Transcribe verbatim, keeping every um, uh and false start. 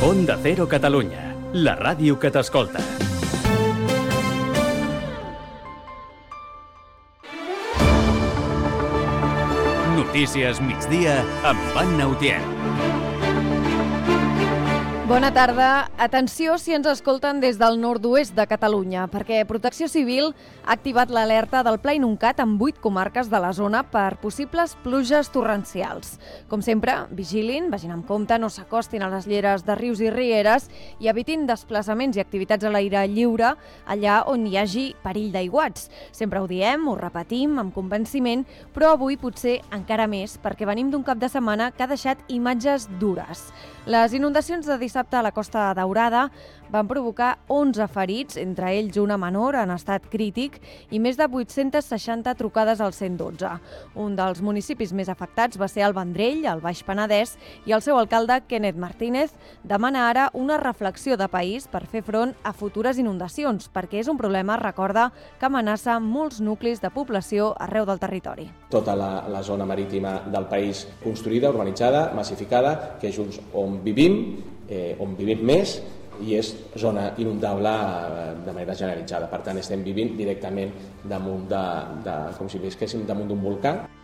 Onda Cero Catalunya, la ràdio que t'escolta. Notícies migdia amb Anna Utiel. Bona tarda. Atenció si ens escolten des del nord-oest de Catalunya, perquè Protecció Civil ha activat l'alerta del Pla Inuncat en vuit comarques de la zona per possibles pluges torrencials. Com sempre, vigilin, vagin amb compte, no s'acostin a les lleres de rius i rieres i evitin desplaçaments i activitats a l'aire lliure allà on hi hagi perill d'aiguats. Sempre ho diem, ho repetim amb convenciment, però avui potser encara més, perquè venim d'un cap de setmana que ha deixat imatges dures. Les inundacions de dissabte a la Costa Daurada van provocar onze ferits, entre ells una menor en estat crític i més de vuit-centes seixanta trucades al cent dotze. Un dels municipis més afectats va ser el Vendrell, al Baix Penedès, i el seu alcalde, Kenneth Martínez, demana ara una reflexió de país per fer front a futures inundacions, perquè és un problema, recorda, que amenaça molts nuclis de població arreu del territori. Tota la, la zona marítima del país construïda, urbanitzada, massificada, que és on vivim, eh, on vivim més, i és zona inundable de manera generalitzada. Per tant, estem vivint directament damunt de, de com si visquéssim damunt d'un volcà.